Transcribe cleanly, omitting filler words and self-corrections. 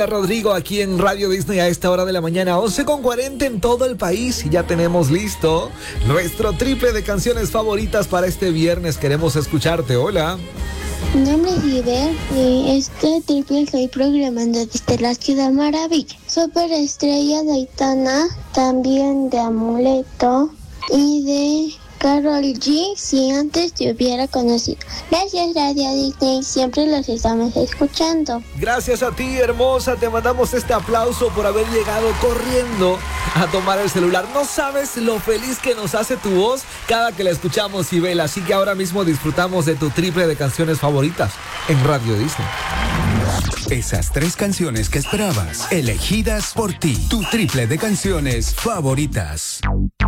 Rodrigo aquí en Radio Disney a esta hora de la mañana, 11:40 en todo el país, y ya tenemos listo nuestro triple de canciones favoritas para este viernes. Queremos escucharte. Hola. Mi nombre es Iber y este triple estoy programando desde la Ciudad Maravilla. Superestrella de Aitana, también de Amuleto y de Karol G, si antes te hubiera conocido. Gracias, Radio Disney, siempre los estamos escuchando. Gracias a ti, hermosa, te mandamos este aplauso por haber llegado corriendo a tomar el celular. No sabes lo feliz que nos hace tu voz cada que la escuchamos, Ibel, así que ahora mismo disfrutamos de tu triple de canciones favoritas en Radio Disney. Esas 3 canciones que esperabas, elegidas por ti, tu triple de canciones favoritas.